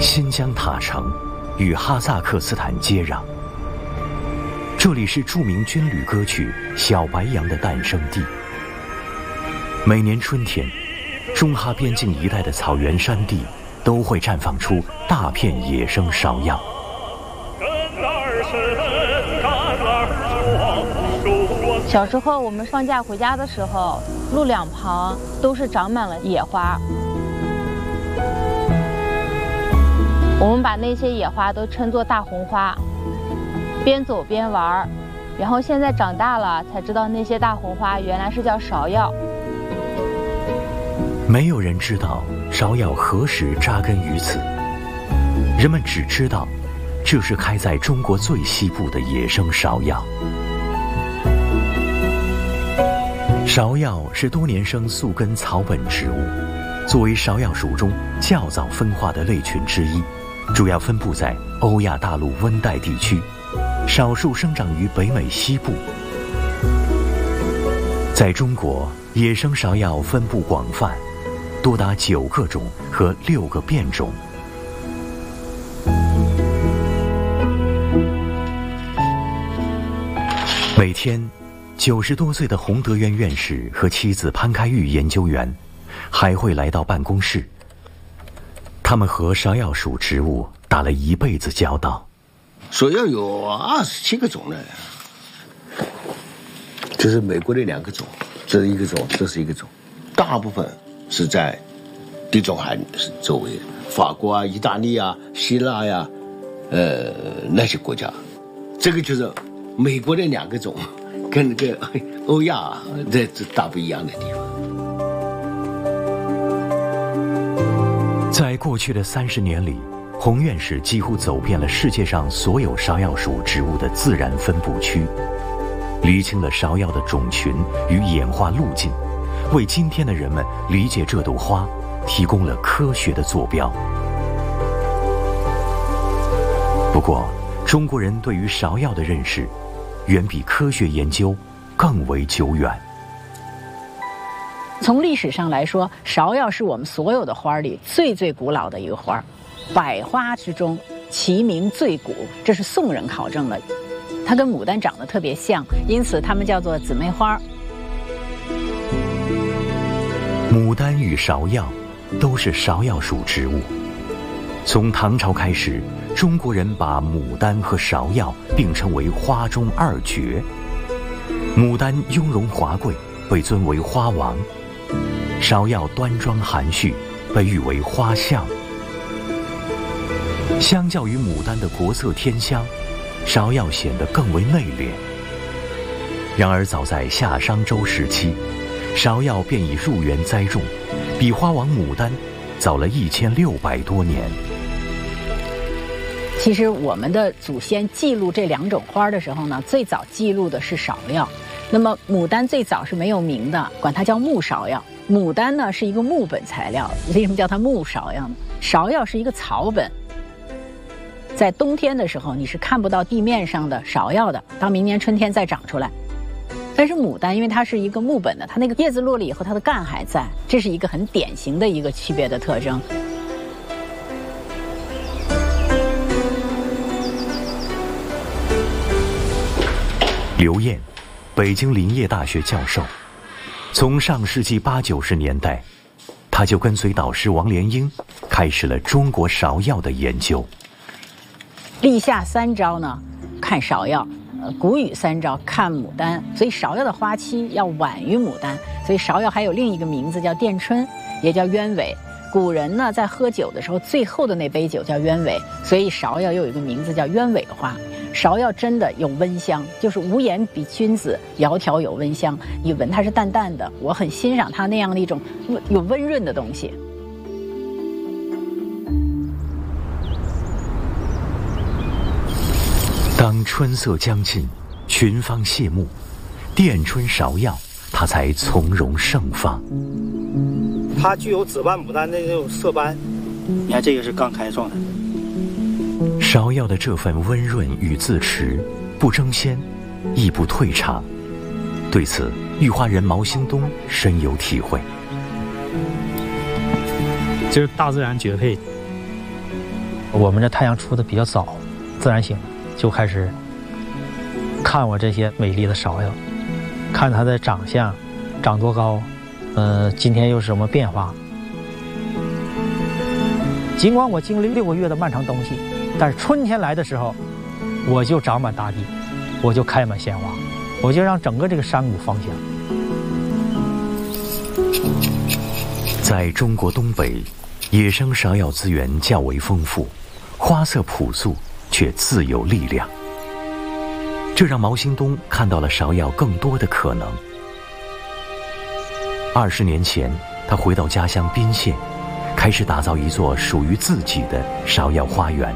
新疆塔城与哈萨克斯坦接壤，这里是著名军旅歌曲《小白杨》的诞生地。每年春天，中哈边境一带的草原山地都会绽放出大片野生芍药。 小时候我们放假回家的时候，路两旁都是长满了野花，我们把那些野花都称作大红花，边走边玩。然后现在长大了才知道，那些大红花原来是叫芍药。 没有人知道芍药何时扎根于此，人们只知道这是开在中国最西部的野生芍药。芍药是多年生宿根草本植物，作为芍药属中较早分化的类群之一，主要分布在欧亚大陆温带地区，少数生长于北美西部。在中国，野生芍药分布广泛，多达9个种和6个变种。每天90多岁的洪德元院士和妻子潘开玉研究员还会来到办公室，他们和芍药属植物打了一辈子交道。 芍药有27个种呢，这是美国的2个种，这是一个种，这是一个种，大部分是在地中海周围，法国啊、意大利啊、希腊呀、那些国家。这个就是美国的2个种，跟那个欧亚这大不一样的地方。 在过去的30年里，洪院士几乎走遍了世界上所有芍药属植物的自然分布区，厘清了芍药的种群与演化路径，为今天的人们理解这朵花提供了科学的坐标。不过，中国人对于芍药的认识远比科学研究更为久远。 从历史上来说，芍药是我们所有的花里最古老的一个花，百花之中其名最古，这是宋人考证的。它跟牡丹长得特别像，因此它们叫做姊妹花。 牡丹与芍药都是芍药属植物。从唐朝开始，中国人把牡丹和芍药并称为花中2绝。牡丹雍容华贵，被尊为花王；芍药端庄含蓄，被誉为花相。相较于牡丹的国色天香，芍药显得更为内敛。然而早在夏商周时期，芍药便已入园栽种，比花王牡丹早了1600多年。 其实我们的祖先记录这2种花的时候呢，最早记录的是芍药。那么牡丹最早是没有名的，管它叫木芍药。牡丹呢是一个木本材料，为什么叫它木芍药呢？芍药是一个草本，在冬天的时候你是看不到地面上的芍药的，到明年春天再长出来。但是牡丹因为它是一个木本的，它那个叶子落了以后它的干还在，这是一个很典型的一个区别的特征。 刘燕，北京林业大学教授，从上世纪80、90年代，他就跟随导师王连英开始了中国芍药的研究。 立夏3朝呢，看芍药；谷雨3朝看牡丹。所以芍药的花期要晚于牡丹，所以芍药还有另一个名字叫殿春，也叫鸢尾。古人呢在喝酒的时候，最后的那杯酒叫鸢尾，所以芍药又有一个名字叫鸢尾花。芍药真的有温香，就是无言比君子，窈窕有温香。你闻它是淡淡的，我很欣赏它那样的一种有温润的东西。 当春色将近，群芳谢幕，殿春芍药它才从容盛放。 它具有紫斑牡丹的那种色斑，你看这个是刚开状态。 芍药的这份温润与自持，不争先，亦不退场。对此，育花人毛兴东深有体会。 这是大自然绝配， 我们这太阳出的比较早，自然醒就开始看我这些美丽的芍药，看它的长相，长多高，今天又是什么变化。尽管我经历6个月的漫长冬季，但是春天来的时候，我就长满大地，我就开满鲜花，我就让整个这个山谷芳香。 在中国东北，野生芍药资源较为丰富，花色朴素却自有力量。这让毛兴东看到了芍药更多的可能。20年前，他回到家乡宾县，开始打造一座属于自己的芍药花园。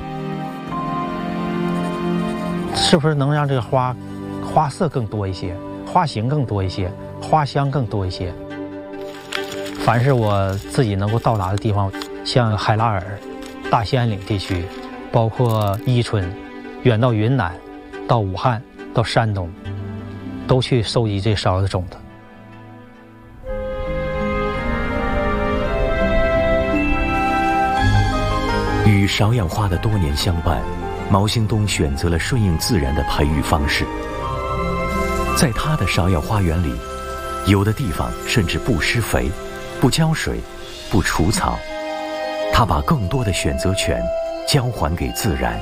是不是能让这个花色更多一些，花型更多一些，花香更多一些？凡是我自己能够到达的地方，像海拉尔、大兴安岭地区，包括伊春，远到云南，到武汉，到山东，都去收集这芍药的种子。 与芍药花的多年相伴，毛兴东选择了顺应自然的培育方式。在他的芍药花园里，有的地方甚至不施肥、不浇水、不除草，他把更多的选择权交还给自然。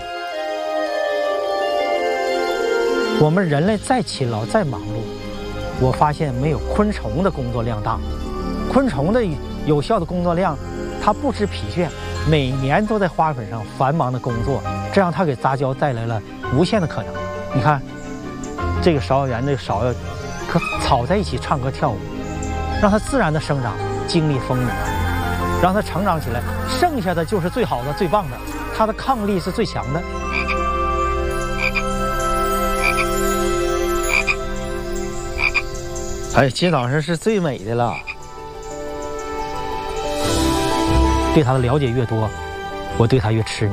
我们人类再勤劳、再忙碌，我发现没有昆虫的工作量大。昆虫的有效的工作量，它不知疲倦，每年都在花粉上繁忙的工作，这样它给杂交带来了无限的可能。你看，这个芍药园的芍药和草在一起唱歌跳舞，让它自然的生长，经历风雨，让它成长起来，剩下的就是最好的、最棒的，它的抗力是最强的。哎，金老师是最美的了。对他的了解越多，我对他越痴迷。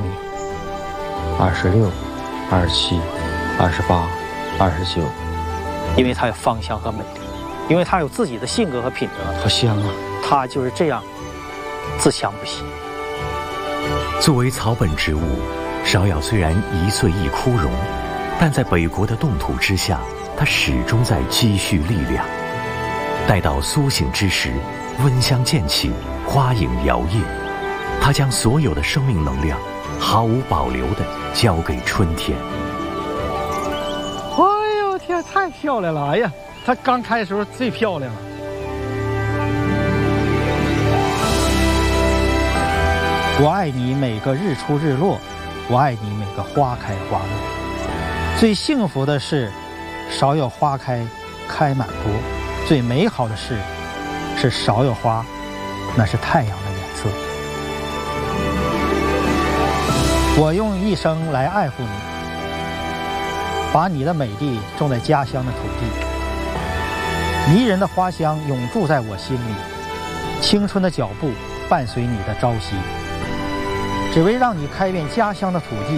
26、27、28、29， 因为他有芳香和美丽，因为他有自己的性格和品德。 好香啊！ 他就是这样自强不息。 作为草本植物，芍药虽然一岁一枯荣，但在北国的冻土之下，它始终在积蓄力量。待到苏醒之时，温香渐起，花影摇曳，它将所有的生命能量毫无保留地交给春天。 哎呦天，太漂亮了！哎呀，它刚开的时候最漂亮了。我爱你每个日出日落，我爱你每个花开花落。最幸福的是，芍药花开满坡。最美好的是芍药花，那是太阳的颜色。我用一生来爱护你，把你的美丽种在家乡的土地。迷人的花香永驻在我心里，青春的脚步伴随你的朝夕，只为让你开遍家乡的土地。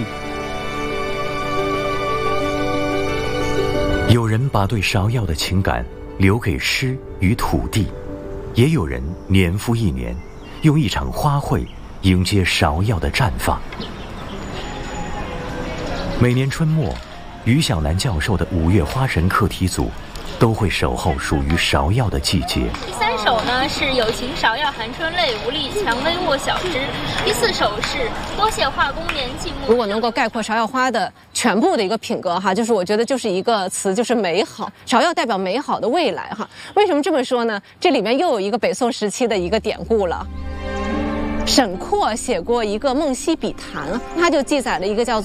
有人把对芍药的情感留给诗与土地，也有人年复一年，用一场花卉迎接芍药的绽放。每年春末，于小楠教授的5月花神课题组都会守候属于芍药的季节。 第3首呢是有情芍药含春泪，无力蔷薇握小枝。第4首是多谢化工年季木。 如果能够概括芍药花的全部的一个品格哈，就是我觉得就是一个词，就是美好。芍药代表美好的未来哈。为什么这么说呢？这里面又有一个北宋时期的一个典故了。沈括写过一个《梦溪笔谈》，他就记载了一个叫做